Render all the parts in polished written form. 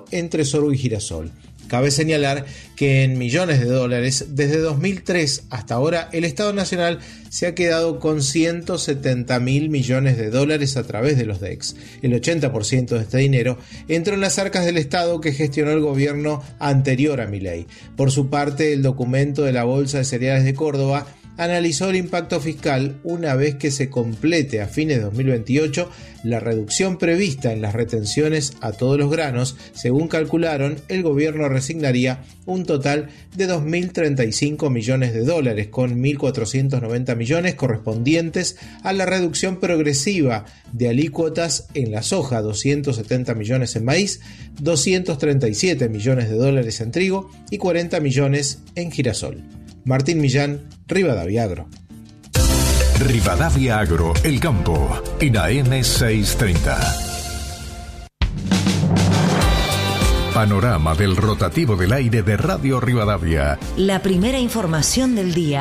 entre Sorgo y Girasol. Cabe señalar que en millones de dólares, desde 2003 hasta ahora, el Estado Nacional se ha quedado con 170.000 millones de dólares a través de los DECs. El 80% de este dinero entró en las arcas del Estado que gestionó el gobierno anterior a Milei. Por su parte, el documento de la Bolsa de Cereales de Córdoba analizó el impacto fiscal una vez que se complete a fines de 2028 la reducción prevista en las retenciones a todos los granos. Según calcularon, el gobierno resignaría un total de 2.035 millones de dólares, con 1.490 millones correspondientes a la reducción progresiva de alícuotas en la soja, 270 millones en maíz, 237 millones de dólares en trigo y 40 millones en girasol. Martín Millán, Rivadavia Agro. Rivadavia Agro, el campo, en AM 630. Panorama del rotativo del aire de Radio Rivadavia. La primera información del día.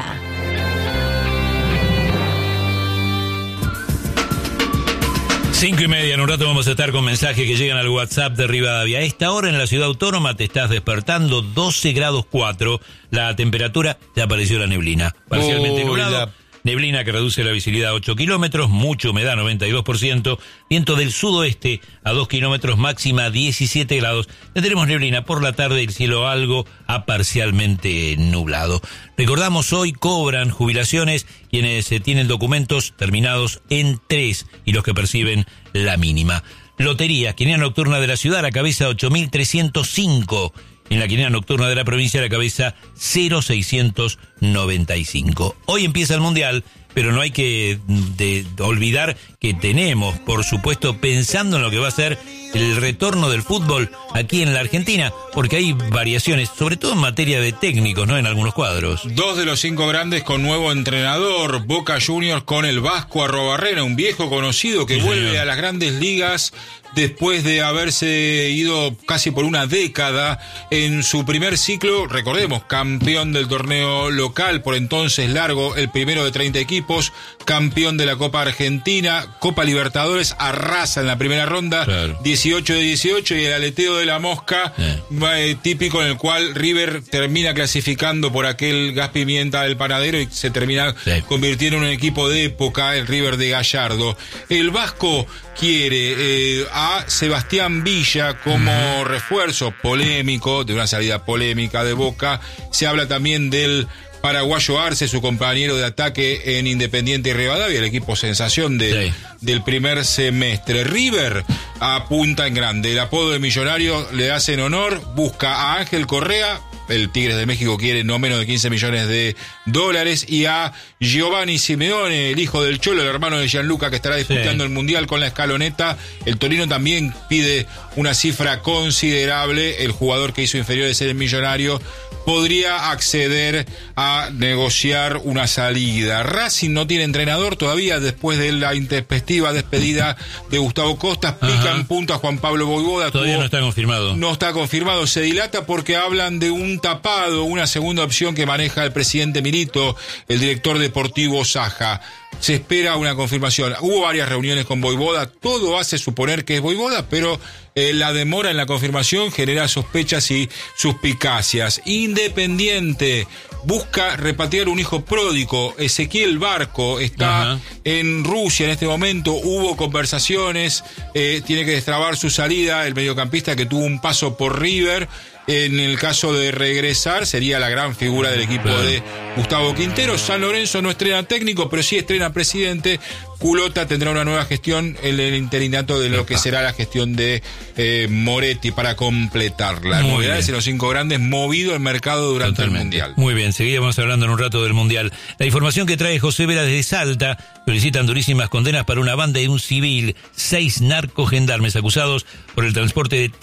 Cinco y media, en un rato vamos a estar con mensajes que llegan al WhatsApp de Rivadavia. A esta hora en la ciudad autónoma te estás despertando 12 grados 4. La temperatura, ya apareció la neblina. Parcialmente nublado. Neblina que reduce la visibilidad a 8 kilómetros, mucha humedad 92%, viento del sudoeste a 2 kilómetros, máxima 17 grados. Tendremos neblina por la tarde, el cielo algo a parcialmente nublado. Recordamos, hoy cobran jubilaciones quienes tienen documentos terminados en 3 y los que perciben la mínima. Lotería, quinea nocturna de la ciudad, la cabeza 8.305. En la quinea nocturna de la provincia, la cabeza 0.695. Hoy empieza el Mundial, pero no hay que olvidar que tenemos, por supuesto, pensando en lo que va a ser el retorno del fútbol aquí en la Argentina, porque hay variaciones, sobre todo en materia de técnicos, ¿no? En algunos cuadros. 2 de los 5 grandes con nuevo entrenador. Boca Juniors con el Vasco Arrobarrena, un viejo conocido que vuelve a las grandes ligas después de haberse ido casi por una década en su primer ciclo. Recordemos, campeón del torneo local, por entonces largo, el primero de 30 equipos, campeón de la Copa Argentina, Copa Libertadores, arrasa en la primera ronda, claro. 18 de 18, y el aleteo de la mosca, típico, en el cual River termina clasificando por aquel gas pimienta del panadero y se termina convirtiendo en un equipo de época, el River de Gallardo. El Vasco quiere a Sebastián Villa como refuerzo polémico, de una salida polémica de Boca. Se habla también del paraguayo Arce, su compañero de ataque en Independiente y Rivadavia, el equipo sensación del primer semestre. River apunta en grande, el apodo de millonario le hacen honor, busca a Ángel Correa, el Tigres de México quiere no menos de 15 millones de dólares, y a Giovanni Simeone, el hijo del Cholo, el hermano de Gianluca, que estará disputando el Mundial con la Escaloneta. El Torino también pide una cifra considerable. El jugador que hizo inferiores en el Millonario podría acceder a negociar una salida. Racing no tiene entrenador todavía después de la intempestiva despedida de Gustavo Costas. Pican punto a Juan Pablo Boivoda. Todavía no está confirmado. No está confirmado. Se dilata porque hablan de un tapado, una segunda opción que maneja el presidente Milito, el director deportivo Saja. Se espera una confirmación. Hubo varias reuniones con Boivoda, todo hace suponer que es Boivoda, pero la demora en la confirmación genera sospechas y suspicacias. Independiente busca repatriar un hijo pródigo. Ezequiel Barco está en Rusia en este momento. Hubo conversaciones, tiene que destrabar su salida, el mediocampista que tuvo un paso por River. En el caso de regresar, sería la gran figura del equipo de Gustavo Quintero. San Lorenzo no estrena técnico, pero sí estrena presidente. Culota tendrá una nueva gestión en el interinato de lo que será la gestión de Moretti para completarla. Novedades en los 5 grandes, movido el mercado durante el Mundial. Muy bien, seguíamos hablando en un rato del Mundial. La información que trae José Vera desde Salta: solicitan durísimas condenas para una banda y un civil. 6 narcogendarmes acusados por el transporte de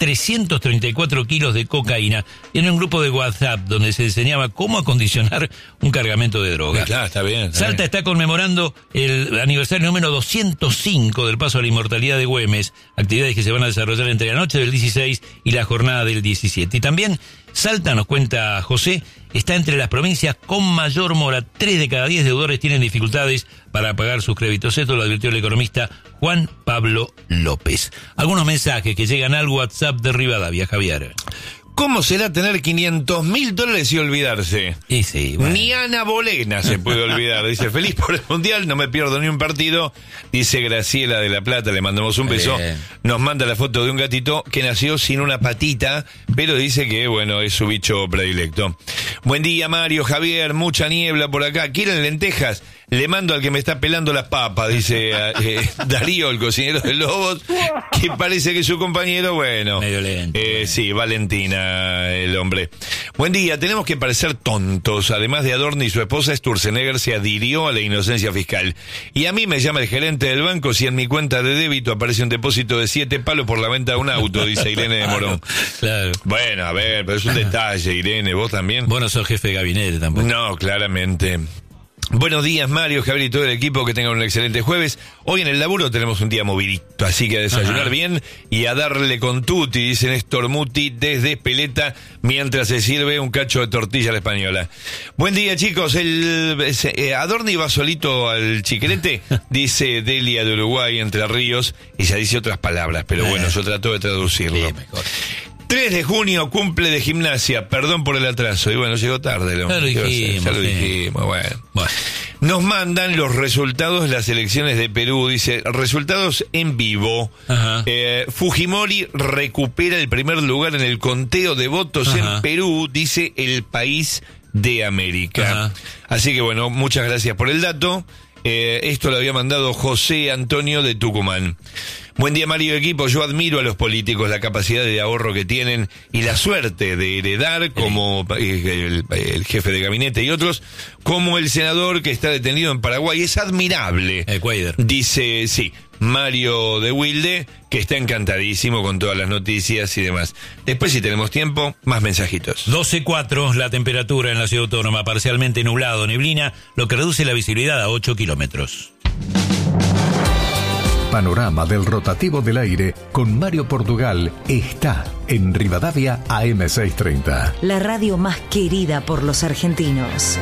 334 kilos de cocaína en un grupo de WhatsApp donde se enseñaba cómo acondicionar un cargamento de droga. Claro, está bien. Salta está conmemorando el aniversario número 205 del Paso a la Inmortalidad de Güemes, actividades que se van a desarrollar entre la noche del 16 y la jornada del 17. Y también Salta, nos cuenta José, está entre las provincias con mayor mora. 3 de cada 10 deudores tienen dificultades para pagar sus créditos. Esto lo advirtió el economista Juan Pablo López. Algunos mensajes que llegan al WhatsApp de Rivadavia, Javier. ¿Cómo será tener $500.000 y olvidarse? Y sí, bueno. Ni Ana Bolena se puede olvidar. Dice, feliz por el Mundial, no me pierdo ni un partido. Dice Graciela de La Plata, le mandamos un beso. Nos manda la foto de un gatito que nació sin una patita, pero dice que, bueno, es su bicho predilecto. Buen día, Mario, Javier, mucha niebla por acá. ¿Quieren lentejas? Le mando al que me está pelando las papas, dice Darío, el cocinero de Lobos, que parece que su compañero, bueno, medio lento. Sí, Valentina, el hombre. Buen día, tenemos que parecer tontos. Además de Adorni y su esposa, Sturzenegger se adhirió a la inocencia fiscal. Y a mí me llama el gerente del banco si en mi cuenta de débito aparece un depósito de 7 palos por la venta de un auto, dice Irene de Morón. Claro. Bueno, a ver, pero es un detalle, Irene, vos también. Vos no sos jefe de gabinete tampoco. No, claramente. Buenos días, Mario, Javier y todo el equipo, que tengan un excelente jueves. Hoy en el laburo tenemos un día movidito, así que a desayunar bien y a darle con tutti, dice Néstor Muti desde Espeleta, mientras se sirve un cacho de tortilla a la española. Buen día, chicos. Adorni va solito al chiquerete, dice Delia de Uruguay, Entre Ríos, y ya dice otras palabras, pero bueno, yo trato de traducirlo. Sí, mejor. 3 de junio, cumple de Gimnasia, perdón por el atraso. Y bueno, llegó tarde. Ya lo dijimos, bueno. Nos mandan los resultados de las elecciones de Perú. Dice, resultados en vivo. Fujimori recupera el primer lugar en el conteo de votos en Perú, dice El País de América. Así que bueno, muchas gracias por el dato. Esto lo había mandado José Antonio de Tucumán. Buen día, Mario y equipo. Yo admiro a los políticos, la capacidad de ahorro que tienen y la suerte de heredar, como el jefe de gabinete y otros, como el senador que está detenido en Paraguay. Es admirable. Dice, sí, Mario de Wilde, que está encantadísimo con todas las noticias y demás. Después, si tenemos tiempo, más mensajitos. 12.4 la temperatura en la ciudad autónoma, parcialmente nublado, neblina, lo que reduce la visibilidad a 8 kilómetros. Panorama del rotativo del aire con Mario Portugal está en Rivadavia AM630. La radio más querida por los argentinos.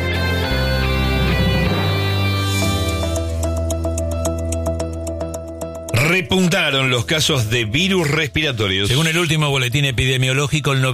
Repuntaron los casos de virus respiratorios. Según el último boletín epidemiológico, el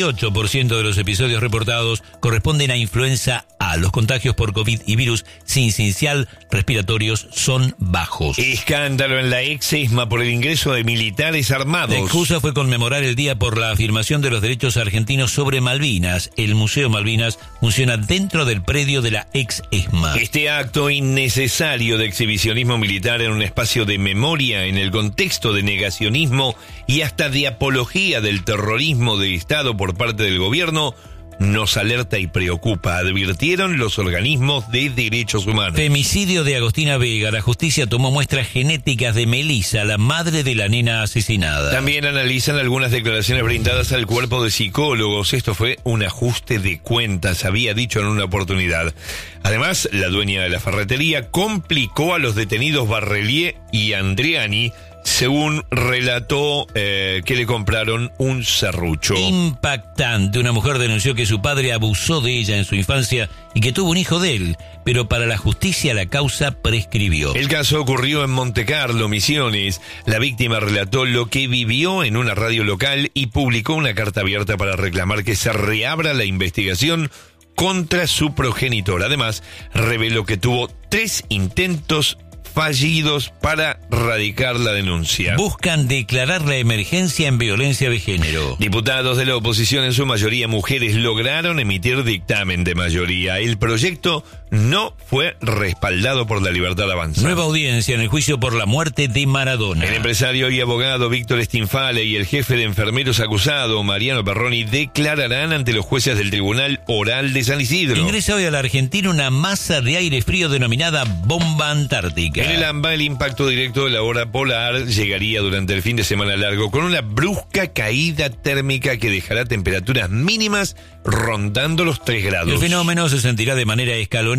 98% de los episodios reportados corresponden a influenza A. Los contagios por COVID y virus sincicial respiratorios son bajos. Escándalo en la ex ESMA por el ingreso de militares armados. La excusa fue conmemorar el día por la afirmación de los derechos argentinos sobre Malvinas. El Museo Malvinas funciona dentro del predio de la ex ESMA. Este acto innecesario de exhibicionismo militar en un espacio de memoria en el contexto de negacionismo y hasta de apología del terrorismo de Estado por parte del gobierno nos alerta y preocupa, advirtieron los organismos de derechos humanos. Femicidio de Agostina Vega. La justicia tomó muestras genéticas de Melissa, la madre de la nena asesinada. También analizan algunas declaraciones brindadas al cuerpo de psicólogos. Esto fue un ajuste de cuentas, había dicho en una oportunidad. Además, la dueña de la ferretería complicó a los detenidos Barrelier y Andriani, según relató que le compraron un serrucho. Impactante. Una mujer denunció que su padre abusó de ella en su infancia y que tuvo un hijo de él, pero para la justicia la causa prescribió. El caso ocurrió en Montecarlo, Misiones. La víctima relató lo que vivió en una radio local y publicó una carta abierta para reclamar que se reabra la investigación contra su progenitor. Además, reveló que tuvo 3 intentos fallidos para radicar la denuncia. Buscan declarar la emergencia en violencia de género. Diputados de la oposición, en su mayoría mujeres, lograron emitir dictamen de mayoría. El proyecto no fue respaldado por la Libertad Avanza. Nueva audiencia en el juicio por la muerte de Maradona. El empresario y abogado Víctor Stinfale y el jefe de enfermeros acusado, Mariano Perroni, declararán ante los jueces del Tribunal Oral de San Isidro. Ingresa hoy a la Argentina una masa de aire frío denominada bomba antártica. En el AMBA, el impacto directo de la hora polar llegaría durante el fin de semana largo con una brusca caída térmica que dejará temperaturas mínimas rondando los 3 grados. El fenómeno se sentirá de manera escalonada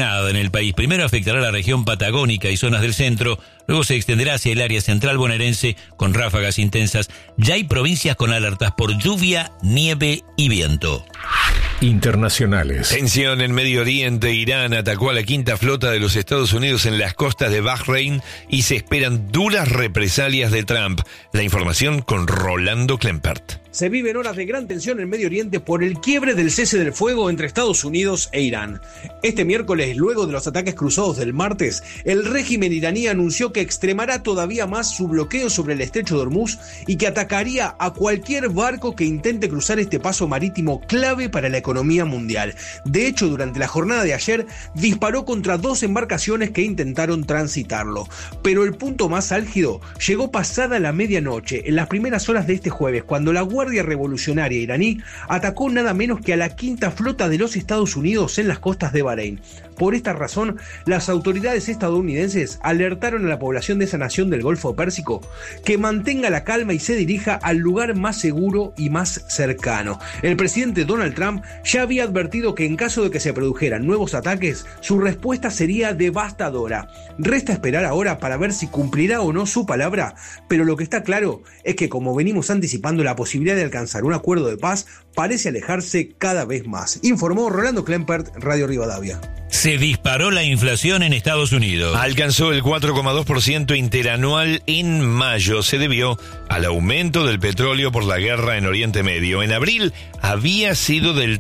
ordenada en el país. Primero afectará la región patagónica y zonas del centro, luego se extenderá hacia el área central bonaerense con ráfagas intensas. Ya hay provincias con alertas por lluvia, nieve y viento. Internacionales. Tensión en Medio Oriente. Irán atacó a la quinta flota de los Estados Unidos en las costas de Bahrein y se esperan duras represalias de Trump. La información con Rolando Klempert. Se viven horas de gran tensión en Medio Oriente por el quiebre del cese del fuego entre Estados Unidos e Irán. Este miércoles, luego de los ataques cruzados del martes, el régimen iraní anunció que extremará todavía más su bloqueo sobre el estrecho de Hormuz y que atacaría a cualquier barco que intente cruzar este paso marítimo clave para la economía mundial. De hecho, durante la jornada de ayer, disparó contra 2 embarcaciones que intentaron transitarlo. Pero el punto más álgido llegó pasada la medianoche, en las primeras horas de este jueves, cuando la Guardia Revolucionaria iraní atacó nada menos que a la quinta flota de los Estados Unidos en las costas de Bahrein. Por esta razón, las autoridades estadounidenses alertaron a la población de esa nación del Golfo Pérsico que mantenga la calma y se dirija al lugar más seguro y más cercano. El presidente Donald Trump ya había advertido que en caso de que se produjeran nuevos ataques, su respuesta sería devastadora. Resta esperar ahora para ver si cumplirá o no su palabra, pero lo que está claro es que, como venimos anticipando, la posibilidad de alcanzar un acuerdo de paz parece alejarse cada vez más. Informó Rolando Klempert, Radio Rivadavia. Se disparó la inflación en Estados Unidos. Alcanzó el 4,2% interanual en mayo. Se debió al aumento del petróleo por la guerra en Oriente Medio. En abril había sido del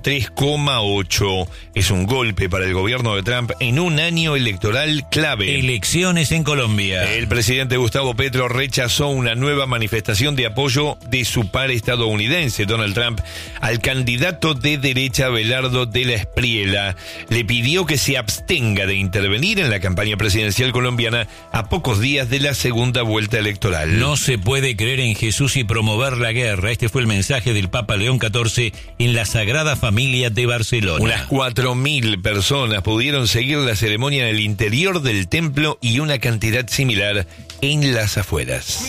3,8%. Es un golpe para el gobierno de Trump en un año electoral clave. Elecciones en Colombia. El presidente Gustavo Petro rechazó una nueva manifestación de apoyo de su par estadounidense, Donald Trump, al candidato de derecha Abelardo de la Espriella. Le pidió que se abstenga de intervenir en la campaña presidencial colombiana a pocos días de la segunda vuelta electoral. No se puede creer en Jesús y promover la guerra. Este fue el mensaje del Papa León XIV en la Sagrada Familia de Barcelona. Unas 4.000 personas pudieron seguir la ceremonia en el interior del templo y una cantidad similar en las afueras.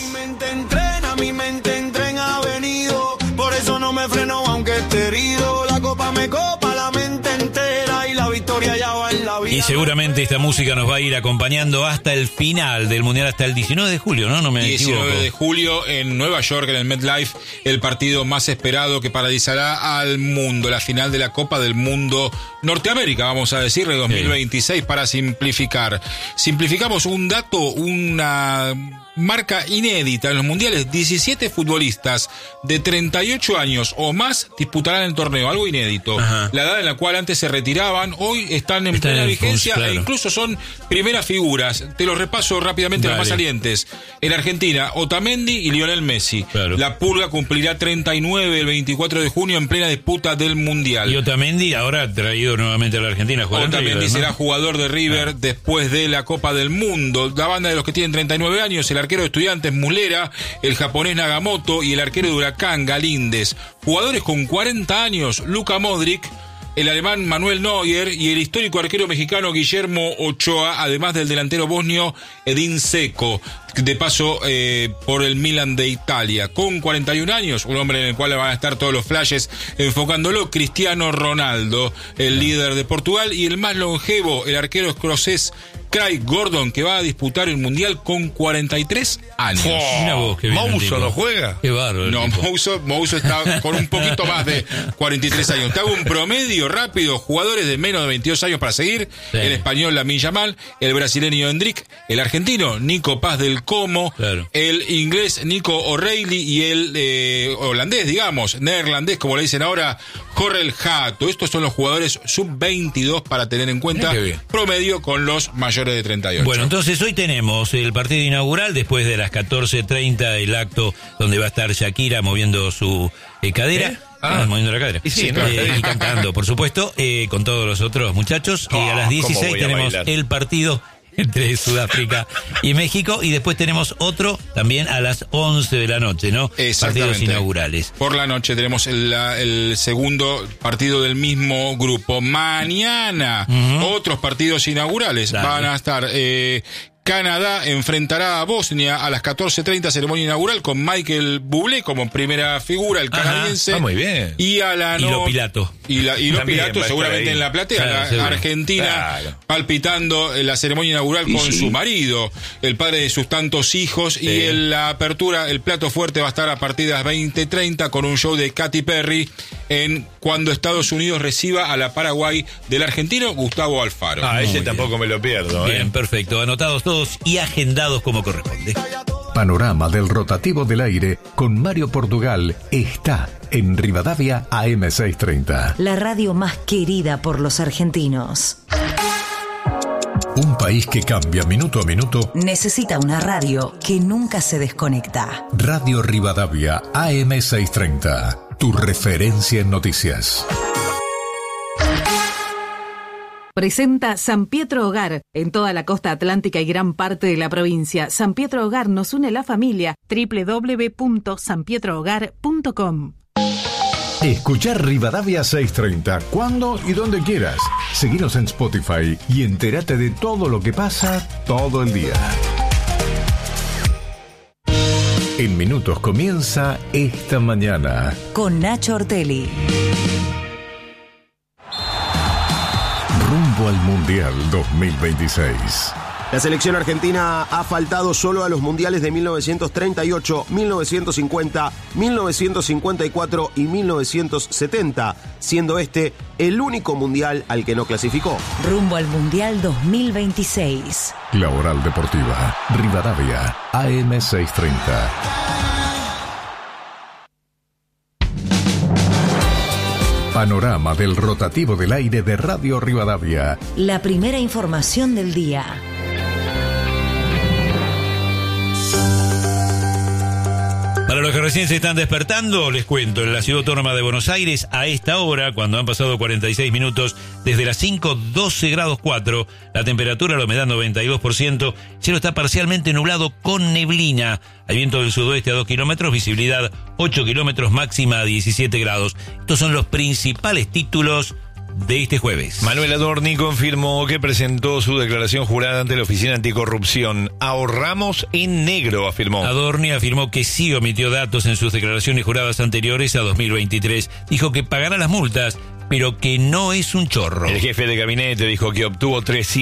Mi mente entrena, ha venido, por eso no me freno aunque esté herido. La copa me copa la mente entera y la victoria ya va en la vida. Y seguramente esta música nos va a ir acompañando hasta el final del Mundial, hasta el 19 de julio, ¿no? No me equivoco. 19 de julio en Nueva York, en el MetLife, el partido más esperado que paralizará al mundo, la final de la Copa del Mundo Norteamérica, vamos a decir, de 2026, para simplificar. Simplificamos un dato, una marca inédita en los mundiales. 17 futbolistas de 38 años o más disputarán el torneo, algo inédito. Ajá. La edad en la cual antes se retiraban, hoy están en plena vigencia, claro. E incluso son primeras figuras. Te los repaso rápidamente. Las más salientes. En Argentina, Otamendi y Lionel Messi. Claro. La Pulga cumplirá 39 el 24 de junio en plena disputa del mundial. Y Otamendi ahora traído nuevamente a la Argentina. Otamendi será jugador de River después de la Copa del Mundo. La banda de los que tienen 39 años, el arquero de Estudiantes Muslera, el japonés Nagamoto y el arquero de Huracán Galíndez. Jugadores con 40 años, Luka Modric, el alemán Manuel Neuer y el histórico arquero mexicano Guillermo Ochoa, además del delantero bosnio Edin Dzeko, de paso por el Milan de Italia. Con 41 años, un hombre en el cual van a estar todos los flashes enfocándolo, Cristiano Ronaldo, el líder de Portugal, y el más longevo, el arquero escocés Craig Gordon, que va a disputar el Mundial con 43 años. Mira vos, qué bien. ¿Mouso no juega? Qué bárbaro. No, Mouso está con un poquito más de 43 años. Te hago un promedio rápido. Jugadores de menos de 22 años para seguir. Sí. El español Lamine Yamal, el brasileño Endrick, el argentino Nico Paz del Como, claro. El inglés Nico O'Reilly y el holandés, digamos, neerlandés, como le dicen ahora, Jorrel Hato. Estos son los jugadores sub-22 para tener en cuenta. Promedio con los mayores de 38. Bueno, entonces hoy tenemos el partido inaugural, después de las 14:30 el acto donde va a estar Shakira moviendo su cadera. Moviendo la cadera. Sí, y cantando, por supuesto, con todos los otros muchachos. Y a las 16 tenemos el partido entre Sudáfrica y México, y después tenemos otro también a las 11 de la noche, ¿no? Partidos inaugurales. Por la noche tenemos el segundo partido del mismo grupo. Mañana, otros partidos inaugurales. Van a estar Canadá enfrentará a Bosnia a las 14:30, ceremonia inaugural con Michael Bublé como primera figura, el canadiense. Está muy bien. Y a la Lo Pilato. Y lo Pilato seguramente en la platea. Claro, Argentina palpitando en la ceremonia inaugural con su marido, el padre de sus tantos hijos. Y en la apertura, el plato fuerte va a estar a partir de las 20:30 con un show de Katy Perry cuando Estados Unidos reciba a la Paraguay del argentino Gustavo Alfaro. Ese tampoco me lo pierdo. Bien, perfecto. Anotados todos y agendados como corresponde. Panorama del rotativo del aire con Mario Portugal está en Rivadavia AM630. La radio más querida por los argentinos. Un país que cambia minuto a minuto. Necesita una radio que nunca se desconecta. Radio Rivadavia AM630. Tu referencia en noticias. Presenta San Pietro Hogar, en toda la costa atlántica y gran parte de la provincia. San Pietro Hogar nos une la familia. www.sanpietrohogar.com. Escuchar Rivadavia 630 cuando y donde quieras. Seguinos en Spotify y entérate de todo lo que pasa todo el día. En minutos comienza Esta Mañana. Con Nacho Ortelli. Rumbo al Mundial 2026. La selección argentina ha faltado solo a los mundiales de 1938, 1950, 1954 y 1970, siendo este el único mundial al que no clasificó. Rumbo al Mundial 2026. La Oral Deportiva, Rivadavia, AM630. Panorama del rotativo del aire de Radio Rivadavia. La primera información del día. Para los que recién se están despertando, les cuento, en la Ciudad Autónoma de Buenos Aires, a esta hora, cuando han pasado 46 minutos, desde las 5, 12 grados 4, la temperatura, la humedad 92%, cielo está parcialmente nublado con neblina, hay viento del sudoeste a 2 kilómetros, visibilidad 8 kilómetros, máxima a 17 grados. Estos son los principales títulos de este jueves. Manuel Adorni confirmó que presentó su declaración jurada ante la Oficina Anticorrupción. Ahorramos en negro, afirmó. Adorni afirmó que sí omitió datos en sus declaraciones juradas anteriores a 2023. Dijo que pagará las multas, pero que no es un chorro. El jefe de gabinete dijo que obtuvo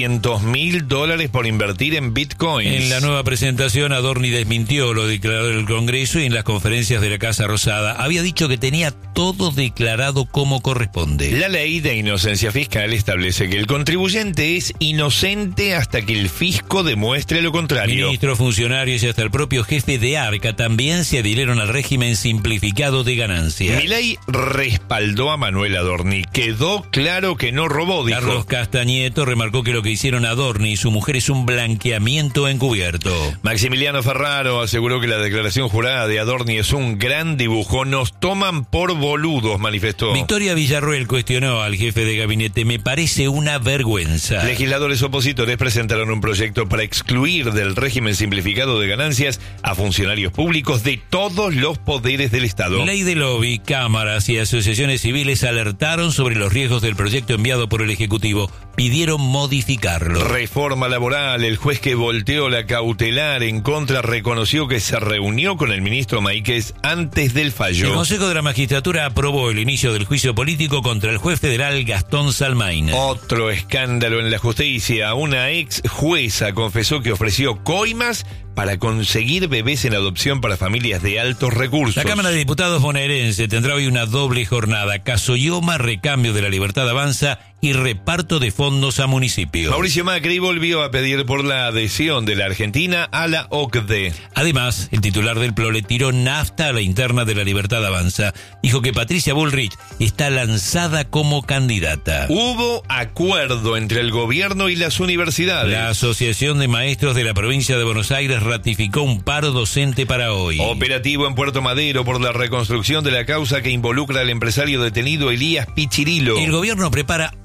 $300.000 por invertir en bitcoins. En la nueva presentación, Adorni desmintió lo declarado en el Congreso y en las conferencias de la Casa Rosada. Había dicho que tenía todo declarado como corresponde. La ley de inocencia fiscal establece que el contribuyente es inocente hasta que el fisco demuestre lo contrario. Ministros, funcionarios y hasta el propio jefe de Arca también se adhirieron al régimen simplificado de ganancias. Milei respaldó a Manuel Adorni. Quedó claro que no robó, dijo. Carlos Castañeto remarcó que lo que hicieron Adorni y su mujer es un blanqueamiento encubierto. Maximiliano Ferraro aseguró que la declaración jurada de Adorni es un gran dibujo. Nos toman por boludos, manifestó. Victoria Villarroel cuestionó al jefe de gabinete. Me parece una vergüenza. Legisladores opositores presentaron un proyecto para excluir del régimen simplificado de ganancias a funcionarios públicos de todos los poderes del Estado. Ley de lobby, cámaras y asociaciones civiles alertaron sobre los riesgos del proyecto enviado por el Ejecutivo. Pidieron modificarlo. Reforma laboral. El juez que volteó la cautelar en contra reconoció que se reunió con el ministro Máiquez antes del fallo. El Consejo de la Magistratura aprobó el inicio del juicio político contra el juez federal Gastón Salmain. Otro escándalo en la justicia. Una ex jueza confesó que ofreció coimas para conseguir bebés en adopción para familias de altos recursos. La Cámara de Diputados bonaerense tendrá hoy una doble jornada. Casoyoma, recambio de la Libertad Avanza y reparto de fondos a municipios. Mauricio Macri volvió a pedir por la adhesión de la Argentina a la OCDE. Además, el titular del PLO le tiró nafta a la interna de la Libertad Avanza. Dijo que Patricia Bullrich está lanzada como candidata. Hubo acuerdo entre el gobierno y las universidades. La Asociación de Maestros de la Provincia de Buenos Aires ratificó un paro docente para hoy. Operativo en Puerto Madero por la reconstrucción de la causa que involucra al empresario detenido Elías Pichirilo. El gobierno prepara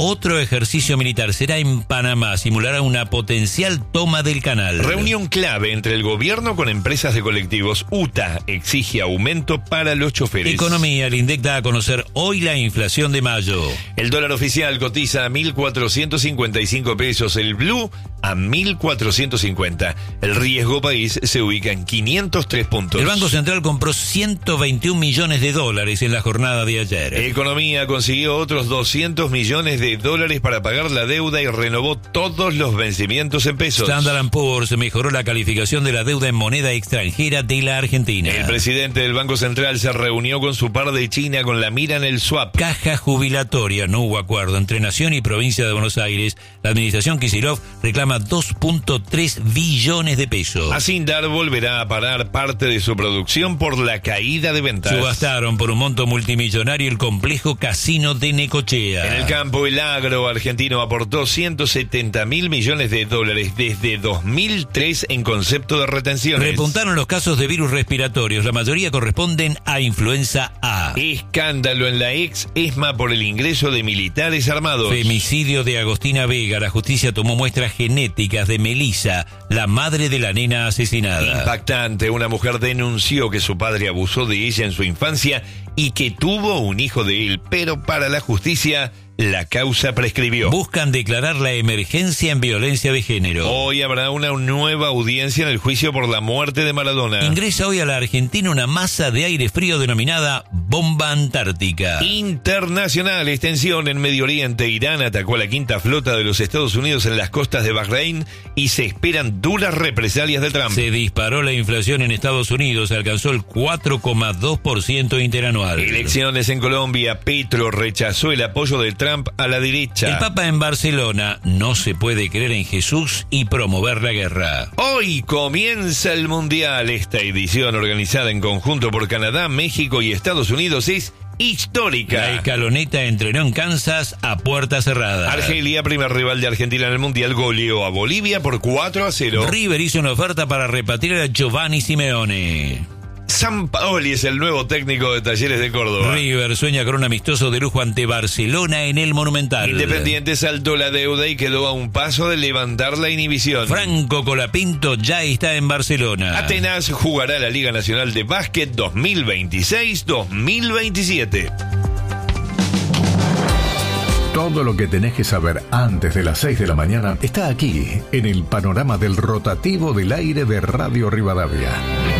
otro ejercicio militar. Será en Panamá. Simulará una potencial toma del canal. Reunión clave entre el gobierno con empresas de colectivos. UTA exige aumento para los choferes. Economía. El INDEC da a conocer hoy la inflación de mayo. El dólar oficial cotiza a 1.455 pesos. El blue a 1.450. El riesgo país se ubica en 503 puntos. El Banco Central compró 121 millones de dólares en la jornada de ayer. Economía consiguió otros 200 millones de dólares para pagar la deuda y renovó todos los vencimientos en pesos. Standard & Poor's mejoró la calificación de la deuda en moneda extranjera de la Argentina. El presidente del Banco Central se reunió con su par de China con la mira en el swap. Caja jubilatoria. No hubo acuerdo entre Nación y Provincia de Buenos Aires. La administración Kicillof reclama 2.3 billones de pesos. Asindar volverá a parar parte de su producción por la caída de ventas. Subastaron por un monto multimillonario el complejo casino de Necochea. En el campo, el agro argentino aportó 170.000 millones de dólares desde 2003 en concepto de retenciones. Repuntaron los casos de virus respiratorios. La mayoría corresponden a influenza A. Escándalo en la ex ESMA por el ingreso de militares armados. Femicidio de Agostina Vega. La justicia tomó muestras genéticas de Melissa, la madre de la nena asesinada. Impactante. Una mujer denunció que su padre abusó de ella en su infancia y que tuvo un hijo de él, pero para la justicia la causa prescribió. Buscan declarar la emergencia en violencia de género. Hoy habrá una nueva audiencia en el juicio por la muerte de Maradona. Ingresa hoy a la Argentina una masa de aire frío denominada bomba antártica. Internacional. Extensión en Medio Oriente. Irán atacó a la quinta flota de los Estados Unidos en las costas de Bahrein y se esperan duras represalias de Trump. Se disparó la inflación en Estados Unidos, alcanzó el 4,2% interanual. Elecciones en Colombia. Petro rechazó el apoyo de Trump a la derecha. El Papa en Barcelona. No se puede creer en Jesús y promover la guerra. Hoy comienza el Mundial. Esta edición, organizada en conjunto por Canadá, México y Estados Unidos, es histórica. La escaloneta entrenó en Kansas a puerta cerrada. Argelia, primer rival de Argentina en el Mundial, goleó a Bolivia por 4-0. River hizo una oferta para repatriar a Giovanni Simeone. Sampaoli es el nuevo técnico de Talleres de Córdoba. River sueña con un amistoso de lujo ante Barcelona en el Monumental. Independiente saltó la deuda y quedó a un paso de levantar la inhibición. Franco Colapinto ya está en Barcelona. Atenas jugará la Liga Nacional de Básquet 2026-2027. Todo lo que tenés que saber antes de las 6 de la mañana está aquí, en el panorama del rotativo del aire de Radio Rivadavia.